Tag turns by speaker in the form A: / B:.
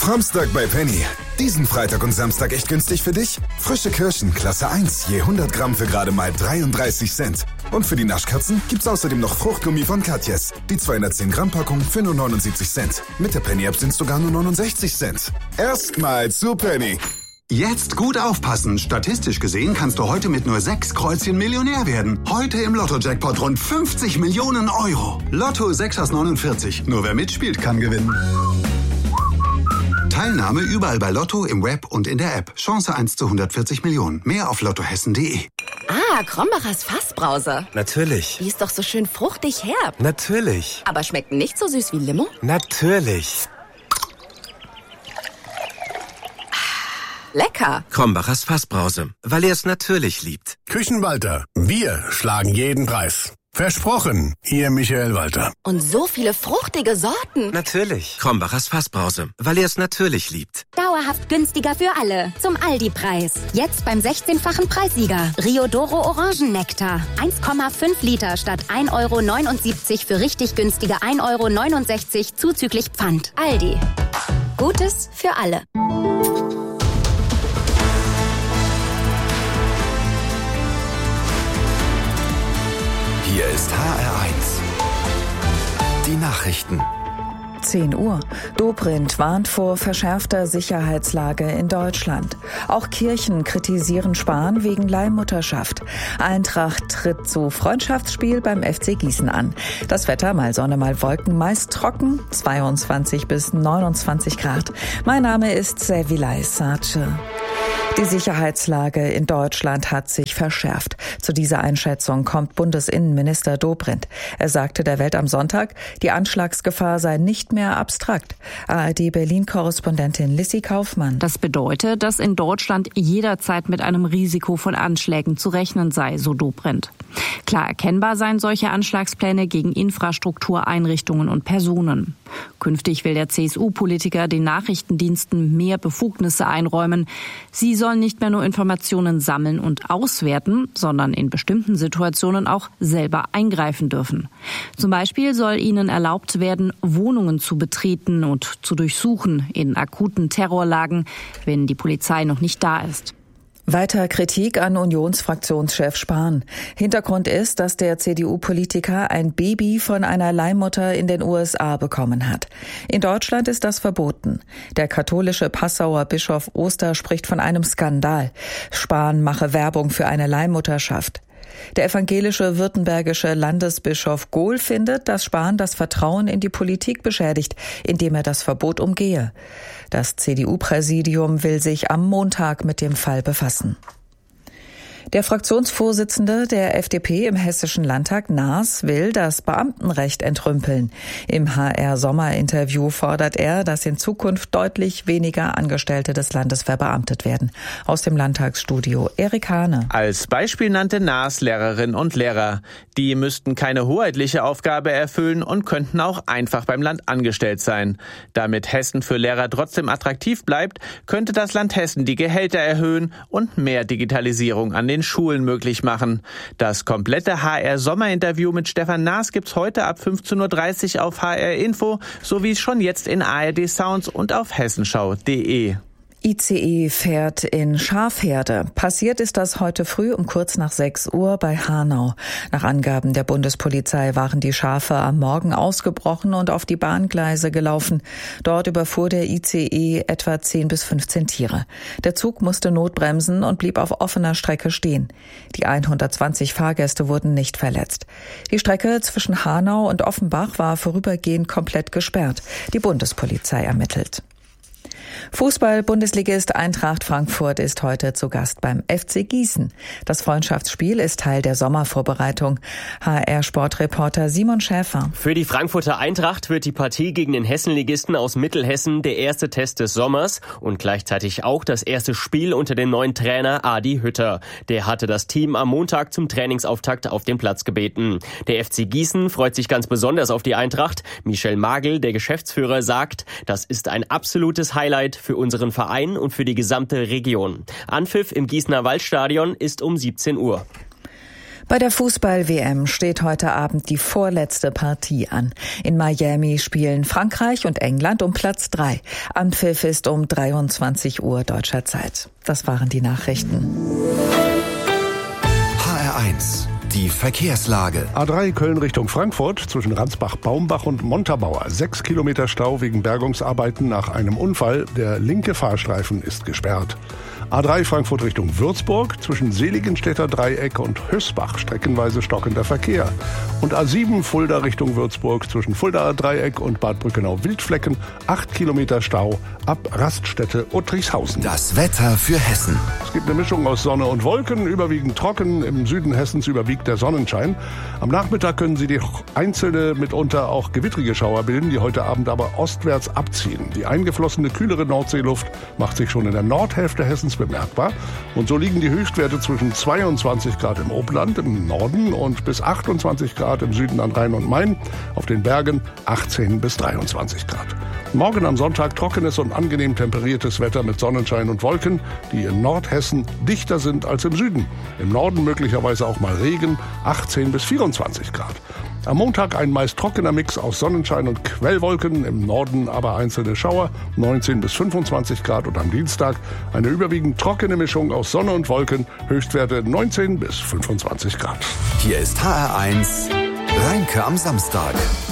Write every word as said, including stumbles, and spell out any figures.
A: Samstag bei Penny. Diesen Freitag und Samstag echt günstig für dich? Frische Kirschen, Klasse eins, je hundert Gramm für gerade mal dreiunddreißig Cent. Und für die Naschkatzen gibt's außerdem noch Fruchtgummi von Katjes. Die zweihundertzehn Gramm Packung für nur neunundsiebzig Cent. Mit der Penny-App sind's sogar nur neunundsechzig Cent. Erstmal zu Penny.
B: Jetzt gut aufpassen. Statistisch gesehen kannst du heute mit nur sechs Kreuzchen Millionär werden. Heute im Lotto-Jackpot rund fünfzig Millionen Euro. Lotto sechs aus neunundvierzig. Nur wer mitspielt, kann gewinnen. Teilnahme überall bei Lotto, im Web und in der App. Chance eins zu hundertvierzig Millionen. Mehr auf lottohessen punkt de.
C: Ah, Krombacher's Fassbrause.
D: Natürlich.
C: Die ist doch so schön fruchtig herb.
D: Natürlich.
C: Aber schmeckt nicht so süß wie Limo?
D: Natürlich.
C: Lecker.
D: Krombacher's Fassbrause, weil er es natürlich liebt.
E: Küchenwalter, wir schlagen jeden Preis. Versprochen, Ihr Michael Walter.
C: Und so viele fruchtige Sorten.
D: Natürlich. Krombacher's Fassbrause, weil er es natürlich liebt.
F: Dauerhaft günstiger für alle. Zum Aldi-Preis. Jetzt beim sechzehnfachen Preissieger. Riodoro Orangennektar. eins Komma fünf Liter statt ein Euro neunundsiebzig für richtig günstige ein Euro neunundsechzig zuzüglich Pfand. Aldi. Gutes für alle.
A: Hier ist H R eins. Die Nachrichten.
G: zehn Uhr. Dobrindt warnt vor verschärfter Sicherheitslage in Deutschland. Auch Kirchen kritisieren Spahn wegen Leihmutterschaft. Eintracht tritt zu Freundschaftsspiel beim F C Gießen an. Das Wetter, mal Sonne, mal Wolken, meist trocken, zweiundzwanzig bis neunundzwanzig Grad. Mein Name ist Sevilay Sace. Die Sicherheitslage in Deutschland hat sich verschärft. Zu dieser Einschätzung kommt Bundesinnenminister Dobrindt. Er sagte der Welt am Sonntag, die Anschlagsgefahr sei nicht mehr abstrakt. A R D-Berlin-Korrespondentin Lissy Kaufmann.
H: Das bedeutet, dass in Deutschland jederzeit mit einem Risiko von Anschlägen zu rechnen sei, so Dobrindt. Klar erkennbar seien solche Anschlagspläne gegen Infrastruktur, Einrichtungen und Personen. Künftig will der C S U-Politiker den Nachrichtendiensten mehr Befugnisse einräumen. Sie sollen nicht mehr nur Informationen sammeln und auswerten, sondern in bestimmten Situationen auch selber eingreifen dürfen. Zum Beispiel soll ihnen erlaubt werden, Wohnungen zu betreten und zu durchsuchen in akuten Terrorlagen, wenn die Polizei noch nicht da ist.
G: Weiter Kritik an Unionsfraktionschef Spahn. Hintergrund ist, dass der C D U-Politiker ein Baby von einer Leihmutter in den U S A bekommen hat. In Deutschland ist das verboten. Der katholische Passauer Bischof Oster spricht von einem Skandal. Spahn mache Werbung für eine Leihmutterschaft. Der evangelische württembergische Landesbischof Gohl findet, dass Spahn das Vertrauen in die Politik beschädigt, indem er das Verbot umgehe. Das C D U-Präsidium will sich am Montag mit dem Fall befassen. Der Fraktionsvorsitzende der F D P im Hessischen Landtag, Naas, will das Beamtenrecht entrümpeln. Im H R-Sommerinterview fordert er, dass in Zukunft deutlich weniger Angestellte des Landes verbeamtet werden. Aus dem Landtagsstudio Erik Hane.
I: Als Beispiel nannte Naas Lehrerinnen und Lehrer. Die müssten keine hoheitliche Aufgabe erfüllen und könnten auch einfach beim Land angestellt sein. Damit Hessen für Lehrer trotzdem attraktiv bleibt, könnte das Land Hessen die Gehälter erhöhen und mehr Digitalisierung an den Schulen möglich machen. Das komplette H R-Sommerinterview mit Stefan Naas gibt's heute ab fünfzehn Uhr dreißig auf H R Info sowie schon jetzt in A R D Sounds und auf hessenschau punkt de.
G: I C E fährt in Schafherde. Passiert ist das heute früh um kurz nach sechs Uhr bei Hanau. Nach Angaben der Bundespolizei waren die Schafe am Morgen ausgebrochen und auf die Bahngleise gelaufen. Dort überfuhr der I C E etwa zehn bis fünfzehn Tiere. Der Zug musste notbremsen und blieb auf offener Strecke stehen. Die hundertzwanzig Fahrgäste wurden nicht verletzt. Die Strecke zwischen Hanau und Offenbach war vorübergehend komplett gesperrt. Die Bundespolizei ermittelt. Fußball-Bundesligist Eintracht Frankfurt ist heute zu Gast beim F C Gießen. Das Freundschaftsspiel ist Teil der Sommervorbereitung. H R-Sportreporter Simon Schäfer.
J: Für die Frankfurter Eintracht wird die Partie gegen den Hessenligisten aus Mittelhessen der erste Test des Sommers und gleichzeitig auch das erste Spiel unter dem neuen Trainer Adi Hütter. Der hatte das Team am Montag zum Trainingsauftakt auf den Platz gebeten. Der F C Gießen freut sich ganz besonders auf die Eintracht. Michel Magel, der Geschäftsführer, sagt, das ist ein absolutes Highlight für unseren Verein und für die gesamte Region. Anpfiff im Gießener Waldstadion ist um siebzehn Uhr.
G: Bei der Fußball-W M steht heute Abend die vorletzte Partie an. In Miami spielen Frankreich und England um Platz drei. Anpfiff ist um dreiundzwanzig Uhr deutscher Zeit. Das waren die Nachrichten.
K: H R eins. Die Verkehrslage.
E: A drei Köln Richtung Frankfurt zwischen Ransbach-Baumbach und Montabaur. Sechs Kilometer Stau wegen Bergungsarbeiten nach einem Unfall. Der linke Fahrstreifen ist gesperrt. A drei Frankfurt Richtung Würzburg zwischen Seligenstädter Dreieck und Hösbach streckenweise stockender Verkehr. Und A sieben Fulda Richtung Würzburg zwischen Fuldaer Dreieck und Bad Brückenau-Wildflecken. Acht Kilometer Stau ab Raststätte Uttrichshausen.
K: Das Wetter für Hessen.
E: Es gibt eine Mischung aus Sonne und Wolken, überwiegend trocken. Im Süden Hessens überwiegt der Sonnenschein. Am Nachmittag können Sie die einzelne, mitunter auch gewittrige Schauer bilden, die heute Abend aber ostwärts abziehen. Die eingeflossene, kühlere Nordseeluft macht sich schon in der Nordhälfte Hessens bemerkbar. Und so liegen die Höchstwerte zwischen zweiundzwanzig Grad im Oberland im Norden und bis achtundzwanzig Grad im Süden an Rhein und Main. Auf den Bergen achtzehn bis dreiundzwanzig Grad. Morgen am Sonntag trockenes und angenehm temperiertes Wetter mit Sonnenschein und Wolken, die in Nordhessen dichter sind als im Süden. Im Norden möglicherweise auch mal Regen, achtzehn bis vierundzwanzig Grad. Am Montag ein meist trockener Mix aus Sonnenschein und Quellwolken, im Norden aber einzelne Schauer, neunzehn bis fünfundzwanzig Grad. Und am Dienstag eine überwiegend trockene Mischung aus Sonne und Wolken, Höchstwerte neunzehn bis fünfundzwanzig Grad.
K: Hier ist H R eins Rheinke am Samstag.